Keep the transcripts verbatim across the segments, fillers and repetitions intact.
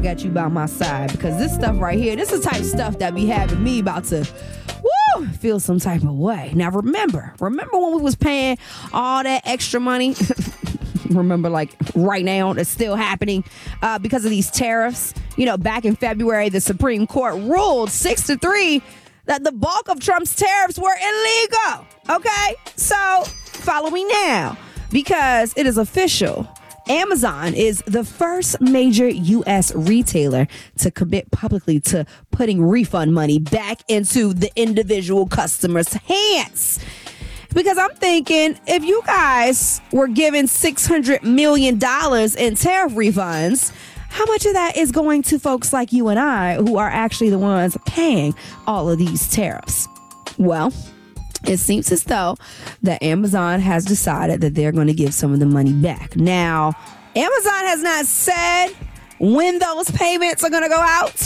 got you by my side, because this stuff right here, this is the type of stuff that be having me about to woo, feel some type of way. Now remember, remember when we was paying all that extra money? Remember, like right now, it's still happening uh, because of these tariffs. You know, back in February, the Supreme Court ruled six to three that the bulk of Trump's tariffs were illegal. Okay, so follow me now, because it is official. Amazon is the first major U S retailer to commit publicly to putting refund money back into the individual customer's hands. Because I'm thinking, if you guys were given six hundred million dollars in tariff refunds, how much of that is going to folks like you and I, who are actually the ones paying all of these tariffs? Well, it seems as though that Amazon has decided that they're going to give some of the money back. Now, Amazon has not said when those payments are going to go out,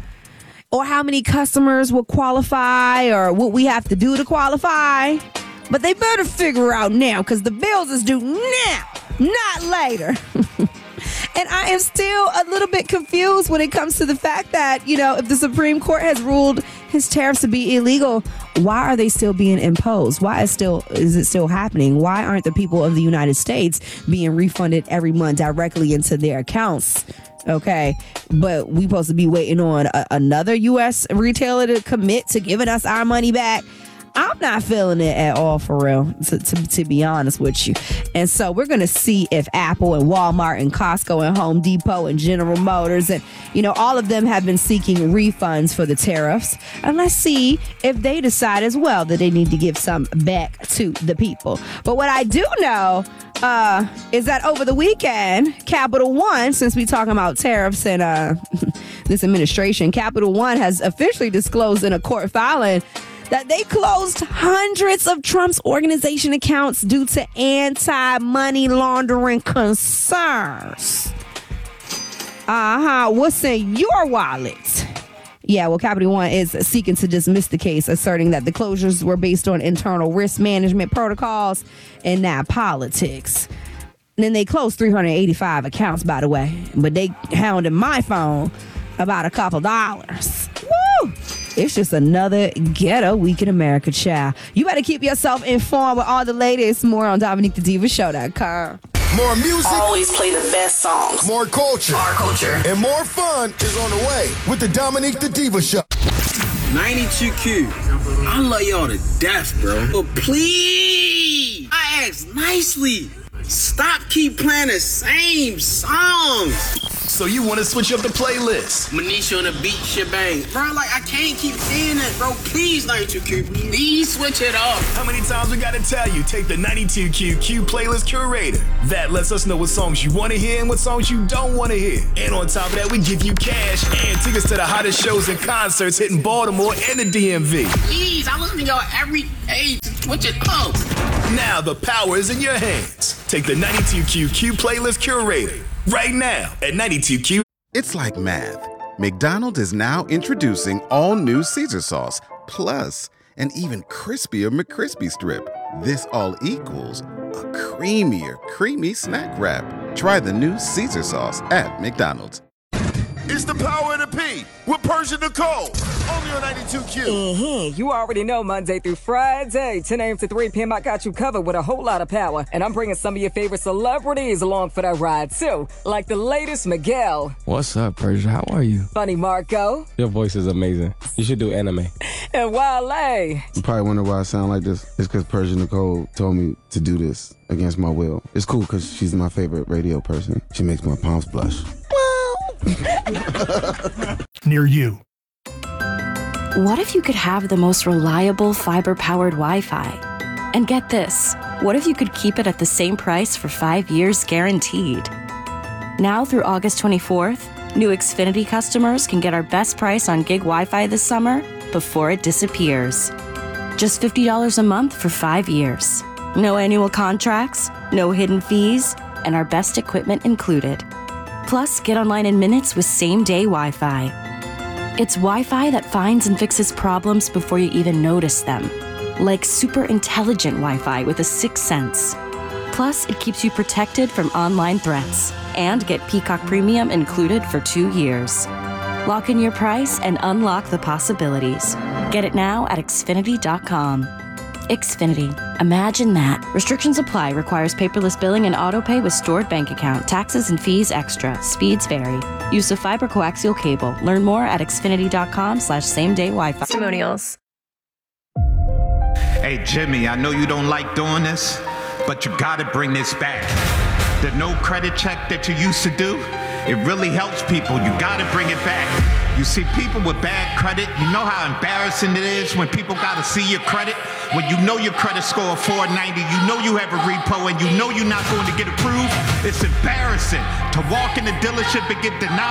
or how many customers will qualify, or what we have to do to qualify. But they better figure out now, because the bills is due now, not later. And I am still a little bit confused when it comes to the fact that, you know, if the Supreme Court has ruled his tariffs to be illegal, why are they still being imposed? Why is still is it still happening? Why aren't the people of the United States being refunded every month directly into their accounts? Okay, but we supposed to be waiting on a, another U S retailer to commit to giving us our money back? I'm not feeling it at all, for real, to, to, to be honest with you. And so we're going to see if Apple and Walmart and Costco and Home Depot and General Motors and, you know, all of them have been seeking refunds for the tariffs. And let's see if they decide as well that they need to give some back to the people. But what I do know uh, is that over the weekend, Capital One, since we're talking about tariffs and uh, this administration, Capital One has officially disclosed in a court filing that they closed hundreds of Trump's organization accounts due to anti-money laundering concerns. Uh-huh. What's in your wallet? Yeah, well, Capital One is seeking to dismiss the case, asserting that the closures were based on internal risk management protocols and not politics. And then they closed three hundred eighty-five accounts, by the way, but they hounded my phone about a couple dollars. Woo! It's just another ghetto week in America, child. You better keep yourself informed with all the latest. More on Dominique the Diva Show dot com. More music. Always play the best songs. More culture. Our culture. And more fun is on the way with the Dominique the Diva Show. ninety-two Q. I love y'all to death, bro. But please, I asked nicely. Stop keep playing the same songs. So you want to switch up the playlist? Manisha on the beat shebang. Bro, like, I can't keep saying that, bro. Please, ninety-two Q, please switch it up. How many times we got to tell you? Take the ninety-two Q Q Playlist Curator. That lets us know what songs you want to hear and what songs you don't want to hear. And on top of that, we give you cash and tickets to the hottest shows and concerts hitting Baltimore and the D M V. Please, I listen to y'all every day to switch it up. Now the power is in your hands. Take the ninety-two Q Q Playlist Curator right now at ninety-two Q. It's like math. McDonald's is now introducing all new Caesar sauce, plus an even crispier McCrispy strip. This all equals a creamier, creamy snack wrap. Try the new Caesar sauce at McDonald's. It's the power of the P with Persian Nicole. Only on ninety-two Q. Mm-hmm. You already know Monday through Friday, ten a.m. to three p.m. I got you covered with a whole lot of power. And I'm bringing some of your favorite celebrities along for that ride, too. Like the latest Miguel. What's up, Persia? How are you? Funny Marco. Your voice is amazing. You should do anime. And Wale. You probably wonder why I sound like this. It's because Persia Nicole told me to do this against my will. It's cool because she's my favorite radio person. She makes my palms blush. Near you. What if you could have the most reliable fiber-powered Wi-Fi? And get this, what if you could keep it at the same price for five years guaranteed? Now through August twenty-fourth, new Xfinity customers can get our best price on gig Wi-Fi this summer before it disappears. Just fifty dollars a month for five years. No annual contracts, no hidden fees, and our best equipment included. Plus, get online in minutes with same-day Wi-Fi. It's Wi-Fi that finds and fixes problems before you even notice them. Like super intelligent Wi-Fi with a sixth sense. Plus, it keeps you protected from online threats. And get Peacock Premium included for two years. Lock in your price and unlock the possibilities. Get it now at Xfinity dot com. Xfinity. Imagine that. Restrictions apply. Requires paperless billing and autopay with stored bank account. Taxes and fees extra. Speeds vary. Use of fiber coaxial cable. Learn more at Xfinity dot com slash same day Wi-Fi. Testimonials. Hey, Jimmy, I know you don't like doing this, but you gotta bring this back. The no credit check that you used to do, it really helps people. You gotta bring it back. You see, people with bad credit, you know how embarrassing it is when people gotta see your credit? When you know your credit score of four ninety, you know you have a repo, and you know you're not going to get approved. It's embarrassing to walk in the dealership and get denied.